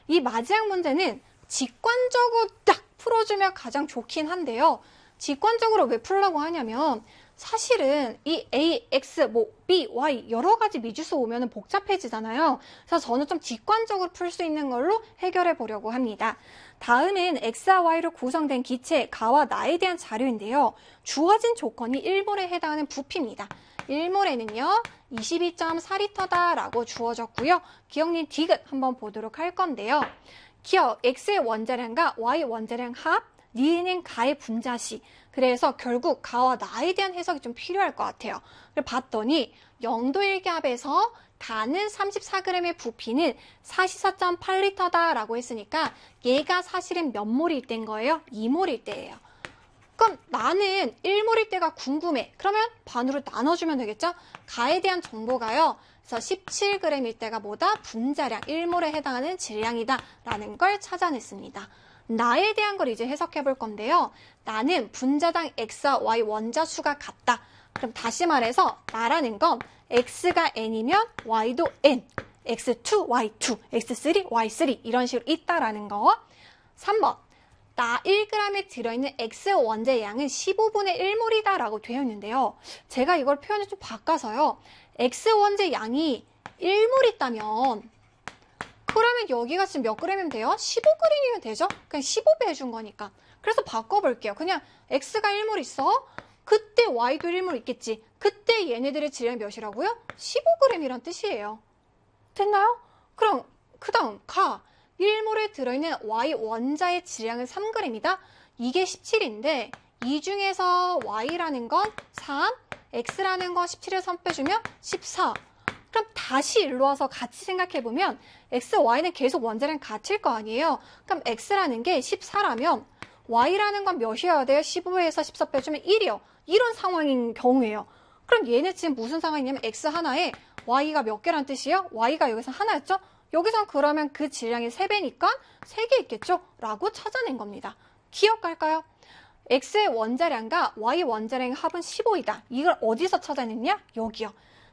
이 마지막 문제는 직관적으로 딱 풀어주면 가장 좋긴 한데요. 직관적으로 왜 풀려고 하냐면 사실은 이 A, X, B, Y 여러 가지 미주수 오면은 복잡해지잖아요. 그래서 저는 좀 직관적으로 풀 수 있는 걸로 해결해 보려고 합니다. 다음은 X와 Y로 구성된 기체 가와 나에 대한 자료인데요. 주어진 조건이 1몰에 해당하는 부피입니다. 1몰에는요 22.4L다 라고 주어졌고요. 기억님 디귿 한번 보도록 할 건데요. 기억 X의 원자량과 Y 원자량 합, 니은행 가의 분자시. 그래서 결국 가와 나에 대한 해석이 좀 필요할 것 같아요. 그래서 봤더니 0도1기압에서 다는 34g의 부피는 44.8L다 라고 했으니까 얘가 사실은 몇 몰일 때인 거예요? 2몰일 때예요. 그럼 나는 1몰일 때가 궁금해. 그러면 반으로 나눠주면 되겠죠? 가에 대한 정보가요. 그래서 17g일 때가 뭐다? 분자량 1몰에 해당하는 질량이다 라는 걸 찾아냈습니다. 나에 대한 걸 이제 해석해 볼 건데요. 나는 분자당 X와 Y 원자수가 같다. 그럼 다시 말해서 나라는 건 X가 N이면 Y도 N. X2, Y2, X3, Y3 이런 식으로 있다라는 거. 3번. 나 1g에 들어있는 X 원자의 양은 15분의 1몰이다 라고 되어 있는데요. 제가 이걸 표현을 좀 바꿔서요. X 원자의 양이 1몰 있다면 그러면 여기가 지금 몇 g이면 돼요? 15g이면 되죠? 그냥 15배 해준 거니까. 그래서 바꿔볼게요. 그냥 X가 1몰 있어. 그때 Y도 1몰 있겠지. 그때 얘네들의 질량이 몇이라고요? 15g이란 뜻이에요. 됐나요? 그럼 그 다음 가. 1몰에 들어있는 Y 원자의 질량은 3g이다. 이게 17인데 이 중에서 Y라는 건 3, X라는 건 17에서 3 빼주면 14. 그럼 다시 일로 와서 같이 생각해보면 X, Y는 계속 원자량 같을 거 아니에요. 그럼 X라는 게 14라면 Y라는 건 몇이어야 돼요? 15에서 14 빼주면 1이요. 이런 상황인 경우예요. 그럼 얘네 지금 무슨 상황이냐면 X 하나에 Y가 몇 개란 뜻이에요? Y가 여기서 하나였죠? 여기선 그러면 그 질량이 3배니까 3개 있겠죠? 라고 찾아낸 겁니다. 기억할까요? X의 원자량과 Y 원자량의 합은 15이다. 이걸 어디서 찾아냈냐? 여기요.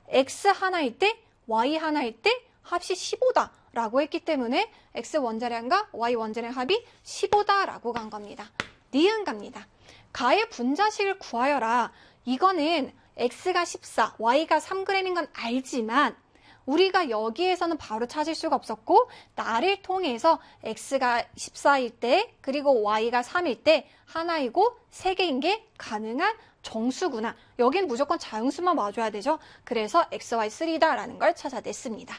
X 하나일 때, Y 하나일 때 합이 15다 라고 했기 때문에 X 원자량과 Y 원자량 합이 15다 라고 간 겁니다. 니은 갑니다. 가의 분자식을 구하여라. 이거는 X가 14, Y가 3g인 건 알지만 우리가 여기에서는 바로 찾을 수가 없었고 나를 통해서 X가 14일 때 그리고 Y가 3일 때 하나이고 3개인 게 가능한 정수구나. 여긴 무조건 자용수만 맞아야 되죠. 그래서 XY3다 라는 걸 찾아냈습니다.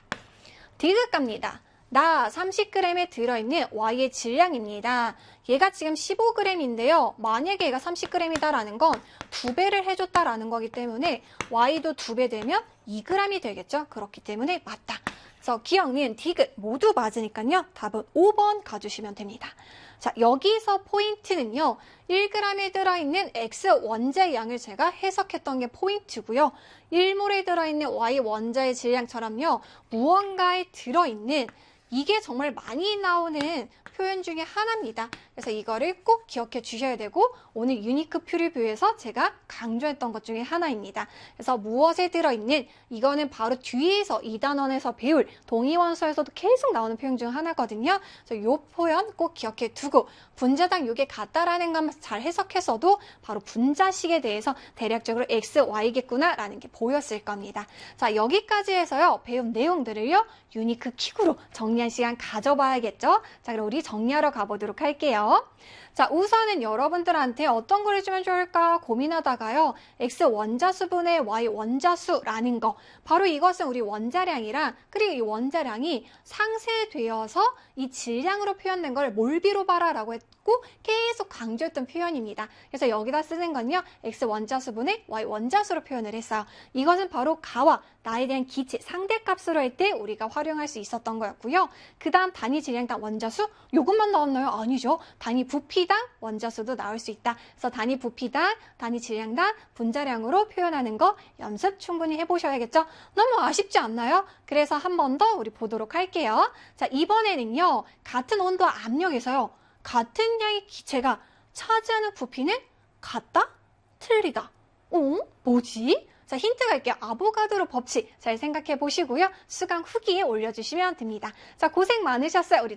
디귿 갑니다. 나 30g에 들어있는 Y의 질량입니다. 얘가 지금 15g인데요. 만약에 얘가 30g이다 라는 건 2배를 해줬다라는 거기 때문에 Y도 2배 되면 2g이 되겠죠. 그렇기 때문에 맞다. 그래서 기억은 디귿 모두 맞으니까요. 답은 5번 가주시면 됩니다. 자, 여기서 포인트는요. 1g에 들어있는 X 원자의 양을 제가 해석했던 게 포인트고요. 1몰에 들어있는 Y 원자의 질량처럼요. 무언가에 들어있는 이게 정말 많이 나오는 표현 중에 하나입니다. 그래서 이거를 꼭 기억해 주셔야 되고 오늘 유니크 퓨리뷰에서 제가 강조했던 것 중에 하나입니다. 그래서 무엇에 들어있는 이거는 바로 뒤에서 2단원에서 배울 동의원서에서도 계속 나오는 표현 중 하나거든요. 그래서 이 표현 꼭 기억해 두고 분자당 이게 같다라는 것만 잘 해석했어도 바로 분자식에 대해서 대략적으로 X, Y겠구나 라는 게 보였을 겁니다. 자, 여기까지 해서요. 배운 내용들을요. 유니크 킥으로 정리한 시간 가져봐야겠죠? 자, 그럼 우리 정리하러 가보도록 할게요. 자, 우선은 여러분들한테 어떤 걸 해주면 좋을까 고민하다가요. X 원자수분의 Y 원자수라는 거. 바로 이것은 우리 원자량이랑 그리고 이 원자량이 상쇄되어서 이 질량으로 표현된 걸 몰비로 봐라라고 했고 계속 강조했던 표현입니다. 그래서 여기다 쓰는 건요. X 원자수분의 Y 원자수로 표현을 했어요. 이것은 바로 가와 나에 대한 기체 상대값으로 할 때 우리가 활용할 수 있었던 거였고요. 그 다음 단위 질량당 원자수 요것만 나왔나요? 아니죠. 단위 부피당 원자수도 나올 수 있다. 그래서 단위 부피당, 단위 질량당 분자량으로 표현하는 거 연습 충분히 해보셔야겠죠. 너무 아쉽지 않나요? 그래서 한 번 더 우리 보도록 할게요. 자, 이번에는요. 같은 온도와 압력에서요. 같은 양의 기체가 차지하는 부피는 같다? 틀리다. 뭐지? 자, 힌트 갈게요. 아보가드로 법칙 잘 생각해 보시고요. 수강 후기에 올려주시면 됩니다. 자, 고생 많으셨어요. 우리